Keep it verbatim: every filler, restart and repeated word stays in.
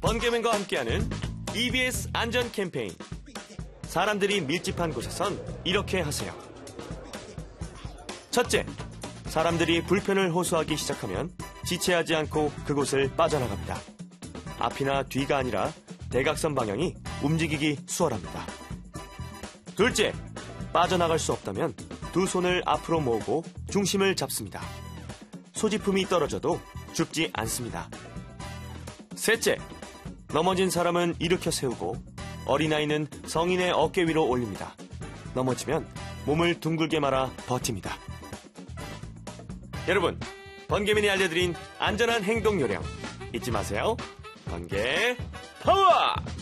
번개맨과 함께하는 이비에스 안전 캠페인. 사람들이 밀집한 곳에선 이렇게 하세요. 첫째, 사람들이 불편을 호소하기 시작하면 지체하지 않고 그곳을 빠져나갑니다. 앞이나 뒤가 아니라 대각선 방향이 움직이기 수월합니다. 둘째, 빠져나갈 수 없다면 두 손을 앞으로 모으고 중심을 잡습니다. 소지품이 떨어져도 죽지 않습니다. 셋째, 넘어진 사람은 일으켜 세우고 어린아이는 성인의 어깨 위로 올립니다. 넘어지면 몸을 둥글게 말아 버팁니다. 여러분, 번개맨이 알려드린 안전한 행동 요령 잊지 마세요. 번개 파워!